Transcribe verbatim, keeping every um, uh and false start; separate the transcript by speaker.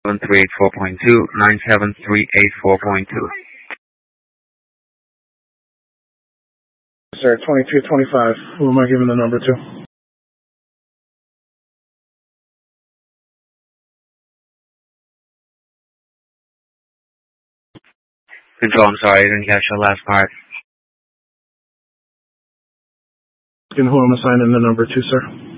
Speaker 1: one three eight four point two, nine seven three eight four point two.
Speaker 2: Sir, twenty-two twenty-five. Who am I giving the number to?
Speaker 1: Control, I'm sorry, I didn't catch the last part.
Speaker 2: And who am I assigning the number to, sir?